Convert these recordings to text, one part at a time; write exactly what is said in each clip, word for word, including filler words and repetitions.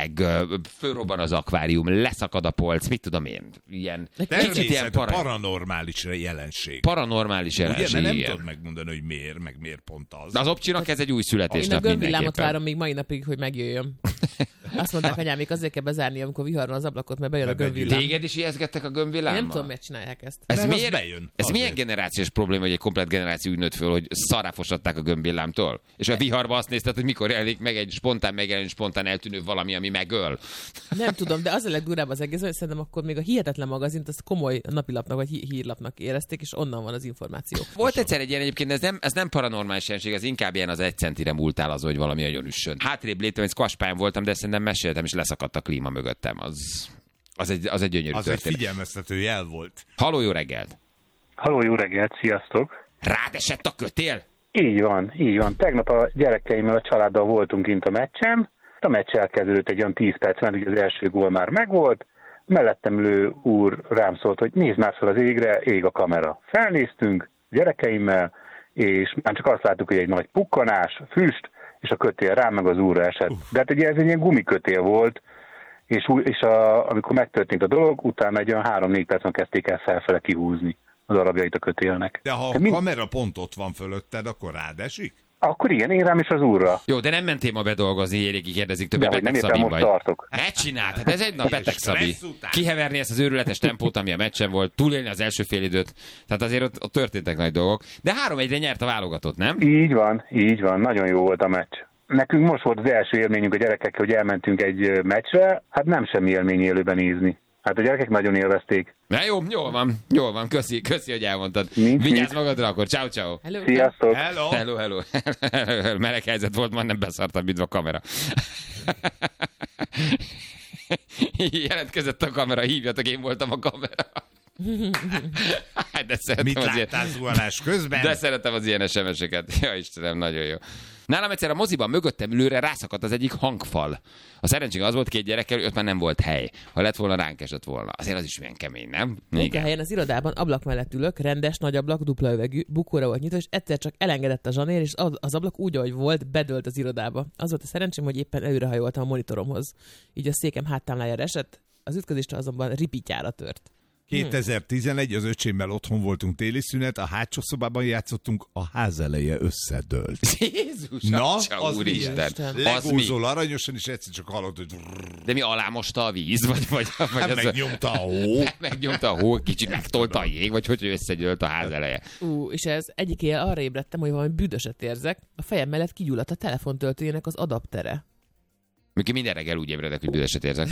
hideg, fölrobban az akvárium, leszakad a polc, mit tudom én, ilyen... Kicsit ilyen para... paranormális jelenség. Paranormális jelenség, ugye, mert nem igen. tudod megmondani, hogy miért, meg miért pont az. De az opcsinak ez egy új születésnap mindenképpen. Én a gömbvillámot mindenképpen. várom még mai napig, hogy megjöjjön. Azt mondták, anyám, még azért kell bezárni, amikor vihar van az ablakot, mert bejön a gömbvillám. Téged is ijeszgettek a gömbvillámmal? Nem tudom, miért csinálják ezt. Ez, miért, bejön, ez milyen generációs probléma, hogy egy komplet generáció úgy nőtt föl, hogy szarráfosatták a gömbvillámtól? És a viharba azt nézted, hogy mikor jelenik meg egy spontán megjelenő, spontán eltűnő valami, ami megöl. Nem tudom, de az a legdurább az egész, hogy szerintem akkor még a Hihetetlen magazint azt komoly napilapnak vagy hírlapnak érezték, és onnan van az információ. Volt egyszer egy ilyen egyébként, ez nem, ez nem paranormális jelenség, ez inkább ilyen az egy centire múltál az, hogy valami nagyon üssön. Hátrébb léptem, egy squashpályán voltam, de szerintem meséltem, és leszakadt a klíma mögöttem. Az, az, egy, az egy gyönyörű az történet. egy figyelmeztető jel volt. Halló, jó reggelt! Halló, jó reggelt, sziasztok! Rád esett a kötél? Így van, így van. Tegnap a gyerekeimmel, a családdal voltunk kint a meccsen. A meccs elkezdődött egy olyan tíz perc, mert ugye az első gól már megvolt. Mellettem ülő úr rám szólt, hogy nézd már fel az égre, ég a kamera. Felnéztünk gyerekeimmel, és már csak azt láttuk, hogy egy nagy pukkanás, füst, és a kötél rám meg az úrra esett. De hát ugye ez egy ilyen gumikötél volt, és, és a, amikor megtörtént a dolog, utána egy olyan három-négy percen kezdték el felfele kihúzni a darabjait a kötélnek. De ha a mind... kamera pont ott van fölötted, akkor rád esik? Akkor igen, én rám is az úrra. Jó, de nem mentél ma bedolgozni, Éréki kérdezik, többé De, beteg nem Szabin most vagy. tartok. Ne csináld, hát ez egy nap beteg Szabi. után. Kiheverni ezt az őrületes tempót, ami a meccsen volt, túlélni az első fél időt, tehát azért ott, ott történtek nagy dolgok. De három egyre nyert a válogatott, nem? Így van, így van, nagyon jó volt a meccs. Nekünk most volt az első élményünk a gyerekekkel, hogy elmentünk egy meccsre, hát nem semmi élmény élőben nézni. Hát a gyerekek nagyon élvezték. Na jó, jól van, jól van, köszi, köszi, hogy elmondtad. Nincs Vigyázz mit. magadra akkor, ciao ciao. Hello. Sziasztok! Hello! Hello, hello. Meleg helyzet volt, majdnem beszartam, mint a kamera. Jelentkezett a kamera, hívjatok, én voltam a kamera. De szeretem Mit az láttál zuhanás közben? De szeretem az ilyen es em es-eket. Ja, Istenem, nagyon jó. Nálam egyszer a moziban mögöttem ülőre rászakadt az egyik hangfal. A szerencsére az volt két gyerekkel, hogy ott már nem volt hely. Ha lett volna, ránk esett volna. Azért az is milyen kemény, nem? Igen. Helyen az irodában ablak mellett ülök, rendes, nagy ablak, dupla üvegű, bukóra volt nyitva, és egyszer csak elengedett a zsanér, és az, az ablak úgy, ahogy volt, bedőlt az irodába. Az volt a szerencsém, hogy éppen előrehajoltam a monitoromhoz. Így a székem háttámlájára esett, az ütközésre azonban ripityára tört. kétezer-tizenegy, az öcsémmel otthon voltunk téli szünet, a hátsó szobában játszottunk, a ház eleje összedőlt. Jézus, Na, atya, az úristen. Isten. Legózol aranyosan, és egyszer csak hallod, hogy... De mi alámosta a víz? Vagy, vagy, vagy Hát az megnyomta a hó. megnyomta a hó, kicsit megtolta a jég, vagy hogy összegyölt a ház eleje. Ú, és ez egyik éjjel arra ébredtem, hogy valami büdöset érzek. A fejem mellett kigyulladt a telefontöltőjének az adaptere. Mikor minden reggel úgy ébredek, hogy büdöset érzek.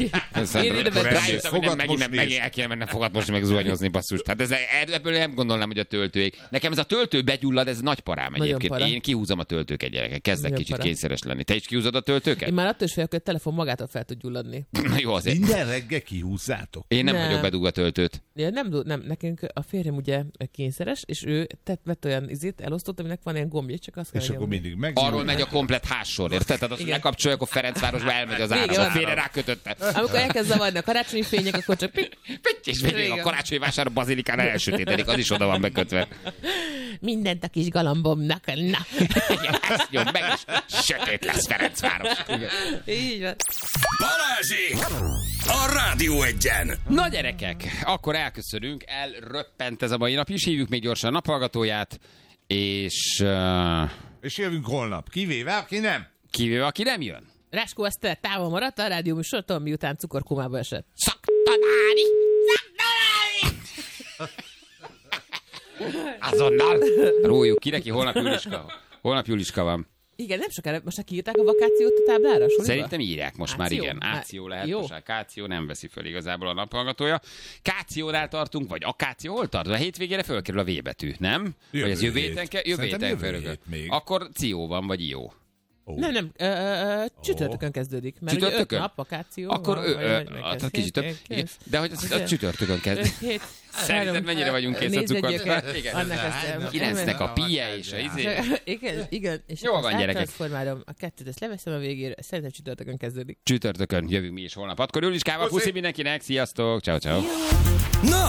Én ide Rájöttem, hogy nem, Fogat megint, nem, mosni megint el kéne mennem fogat mosni, meg zuhanyozni, basszus. Tehát ez, ebből nem gondolnám, hogy a töltőig. Nekem ez a töltő begyullad, ez nagy parám Nagyon egyébként. para. Én kihúzom a töltőket, gyerekek. Kezdek Nagyon kicsit para. kényszeres lenni. Te is kihúzod a töltőket? Én már attól is félek, hogy a telefon magától fel tud gyulladni. Na jó, azért. Minden reggel kihúzzátok. Én nem, Nem. vagyok bedugva töltőt. Ja, nem, nem, nekünk a férjem ugye kényszeres, és ő tett, vett olyan izét, elosztott, aminek van ilyen gombja, csak azt kell És akkor nyomni. mindig meg. Arról megy a komplet házsor, érted? Tehát azt Igen. lekapcsolja, akkor Ferencvárosba elmegy az Vége áram. van. A félre rákötötte. Amikor elkezd zavarni a karácsonyi fények, akkor csak pip, Pitty, és végig a Igen. karácsonyi vásár a bazilikán elsötétedik, az is oda van bekötve. mindent a kis galambomnak, na. Igen, ezt nyom meg, és sötét lesz Ferencváros. Így van. Balázsék! A Rádió Egyen! Na gyerekek, akkor elköszönünk, elröppent ez a mai nap is, hívjuk még gyorsan a naphallgatóját, és uh, És jövünk holnap. Kivéve, aki nem. kivéve, aki nem jön. Ráskó Eszter távol maradt a rádió műsortól, miután cukorkómába esett. Szaktanári! Szaktanári! Azonnal! Rójuk ki neki, holnap Juliska. Holnap Juliska van. Igen, nem sokára, most kiírták a vakációt a táblára? Soliba? Szerintem írják most már, Áció? igen. Á, Áció lehet, jó. most már Káció nem veszi föl igazából a naphallgatója. Kációnál tartunk, vagy Akáció, hol tart? A hétvégére fölkerül a V betű, nem? Jövő vagy ez jövő hét. héten kell? Jövő Szerintem héten jövő fölögöl. hét még. Akkor Ció van, vagy Ió. Oh. Nem, nem, ö, ö, csütörtökön kezdődik. Mert ugye öt Csütörtökön? nap vakáció. Akkor van, ő, vagy- ö, vagy meg hát ez. kicsit több. Kész, Igen, kész. de hogy az, az csütörtökön kezd. Öt, hét, Szerinted három, mennyire vagyunk kész a négy cukor? gyökér. Igen. Annak aztán- Kilencnek a pie és a izé. Igen, igen. És Jól van, azt gyerekek. áttransformálom, a kettőt ezt leveszem a végére, szerintem csütörtökön kezdődik. Csütörtökön jövünk mi is holnap. Akkor Juliskával puszi mindenkinek, sziasztok, ciao ciao. Na,